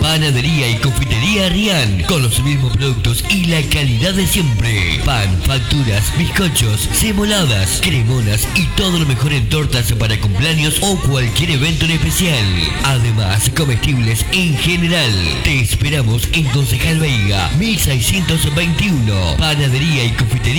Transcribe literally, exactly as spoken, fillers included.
Panadería y confitería Rian, con los mismos productos y la calidad de siempre. Pan, facturas, bizcochos, semoladas, cremonas y todo lo mejor en tortas para cumpleaños o cualquier evento en especial. Además, comestibles en general. Te esperamos en Concejal Veiga, mil seiscientos veintiuno. Panadería y confitería